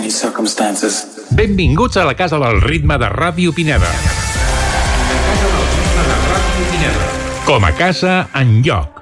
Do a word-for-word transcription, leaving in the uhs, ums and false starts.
any circumstances. Benvinguts a la Casa del Ritme de Ràdio Pineda. La Casa del Ritme de Ràdio Pineda. Com a casa, enlloc.